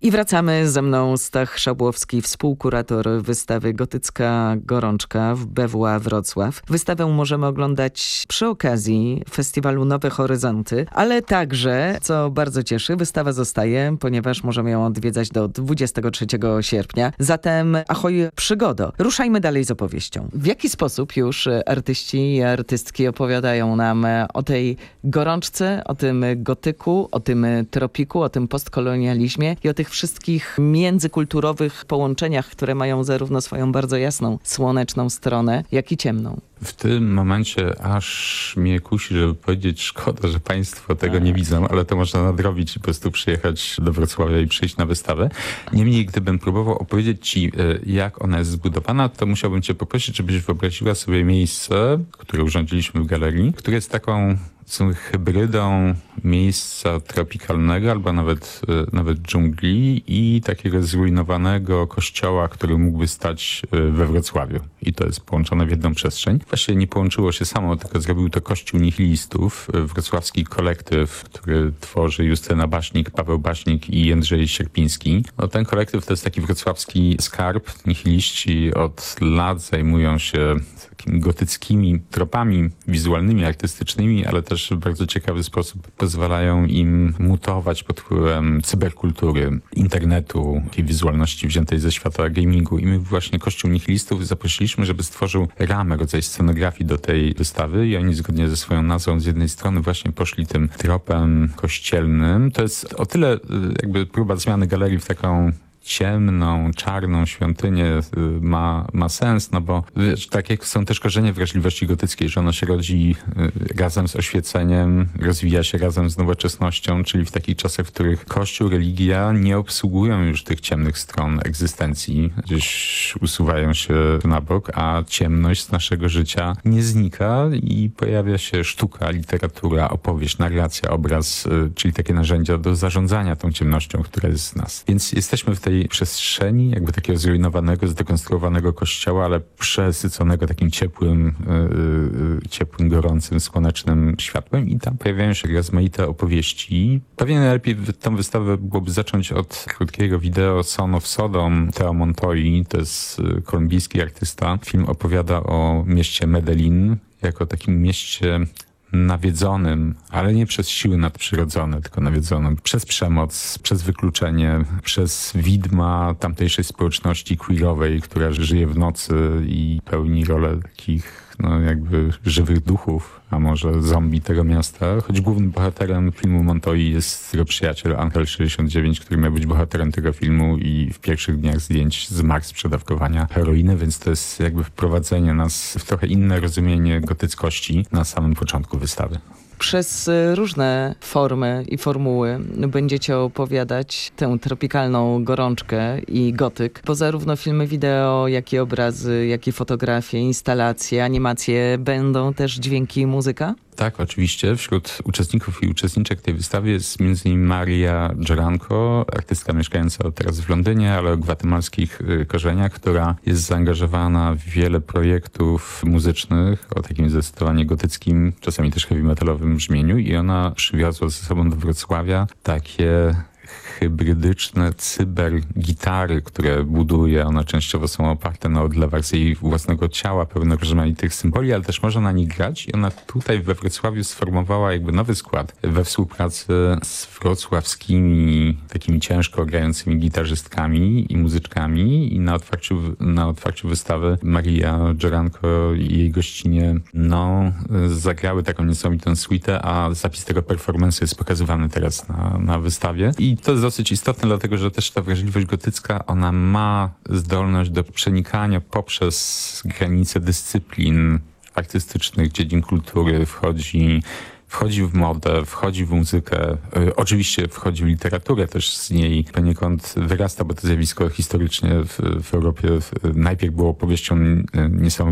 I wracamy. Ze mną Stach Szabłowski, współkurator wystawy Gotycka Gorączka w BWA Wrocław. Wystawę możemy oglądać przy okazji festiwalu Nowe Horyzonty, ale także, co bardzo cieszy, wystawa zostaje, ponieważ możemy ją odwiedzać do 23 sierpnia. Zatem ahoj przygodo. Ruszajmy dalej z opowieścią. W jaki sposób już artyści i artystki opowiadają nam o tej gorączce, o tym gotyku, o tym tropiku, o tym postkolonializmie i o tych wszystkich międzykulturowych połączeniach, które mają zarówno swoją bardzo jasną, słoneczną stronę, jak i ciemną. W tym momencie aż mnie kusi, żeby powiedzieć, szkoda, że państwo tego nie widzą, ale to można nadrobić i po prostu przyjechać do Wrocławia i przyjść na wystawę. Niemniej, gdybym próbował opowiedzieć ci, jak ona jest zbudowana, to musiałbym cię poprosić, żebyś wyobraziła sobie miejsce, które urządziliśmy w galerii, które jest taką hybrydą miejsca tropikalnego albo nawet dżungli i takiego zrujnowanego kościoła, który mógłby stać we Wrocławiu. I to jest połączone w jedną przestrzeń. Właściwie nie połączyło się samo, tylko zrobił to Kościół Nihilistów, wrocławski kolektyw, który tworzy Justyna Baśnik, Paweł Baśnik i Jędrzej Sierpiński. No, ten kolektyw to jest taki wrocławski skarb. Nihiliści od lat zajmują się takimi gotyckimi tropami wizualnymi, artystycznymi, ale też w bardzo ciekawy sposób pozwalają im mutować pod wpływem cyberkultury, internetu, tej wizualności wziętej ze świata gamingu. I my właśnie Kościół Nihilistów zaprosiliśmy, żeby stworzył ramę, rodzaj scenografii do tej wystawy i oni zgodnie ze swoją nazwą z jednej strony właśnie poszli tym tropem kościelnym. To jest o tyle jakby próba zmiany galerii w taką ciemną, czarną świątynię ma sens, no bo wiesz, takie są też korzenie wrażliwości gotyckiej, że ona się rodzi razem z oświeceniem, rozwija się razem z nowoczesnością, czyli w takich czasach, w których Kościół, religia nie obsługują już tych ciemnych stron egzystencji, gdzieś usuwają się na bok, a ciemność z naszego życia nie znika i pojawia się sztuka, literatura, opowieść, narracja, obraz, czyli takie narzędzia do zarządzania tą ciemnością, która jest z nas. Więc jesteśmy w tej przestrzeni, jakby takiego zrujnowanego, zdekonstruowanego kościoła, ale przesyconego takim ciepłym, gorącym, słonecznym światłem i tam pojawiają się rozmaite opowieści. Pewnie najlepiej tę wystawę byłoby zacząć od krótkiego wideo Son of Sodom Theo Montoyi, to jest kolumbijski artysta. Film opowiada o mieście Medellin jako takim mieście nawiedzonym, ale nie przez siły nadprzyrodzone, tylko nawiedzonym przez przemoc, przez wykluczenie, przez widma tamtejszej społeczności queerowej, która żyje w nocy i pełni rolę takich jakby żywych duchów, a może zombie tego miasta. Choć głównym bohaterem filmu Montoyi jest jego przyjaciel Angel 69, który miał być bohaterem tego filmu i w pierwszych dniach zdjęć zmarł z przedawkowania heroiny, więc to jest jakby wprowadzenie nas w trochę inne rozumienie gotyckości na samym początku wystawy. Przez różne formy i formuły będziecie opowiadać tę tropikalną gorączkę i gotyk, bo zarówno filmy wideo, jak i obrazy, jak i fotografie, instalacje, animacje, będą też dźwięki i muzyka? Tak, oczywiście. Wśród uczestników i uczestniczek tej wystawy jest m.in. Maria Joranko, artystka mieszkająca teraz w Londynie, ale o gwatemalskich korzeniach, która jest zaangażowana w wiele projektów muzycznych o takim zdecydowanie gotyckim, czasami też heavy metalowym brzmieniu i ona przywiozła ze sobą do Wrocławia takie hybrydyczne cybergitary, które buduje. One częściowo są oparte na odlewach z jej własnego ciała, pełne rozmaitych symboli, ale też można na nich grać. I ona tutaj we Wrocławiu sformowała jakby nowy skład we współpracy z wrocławskimi takimi ciężko grającymi gitarzystkami i muzyczkami. I na otwarciu wystawy Maria Joranko i jej gościnie zagrały taką niesamowitą suitę, a zapis tego performance'u jest pokazywany teraz na wystawie. I to jest dosyć istotne, dlatego że też ta wrażliwość gotycka, ona ma zdolność do przenikania poprzez granice dyscyplin artystycznych, dziedzin kultury, wchodzi w modę, wchodzi w muzykę, oczywiście wchodzi w literaturę, też z niej poniekąd wyrasta, bo to zjawisko historycznie w Europie najpierw było opowieścią niesamowitą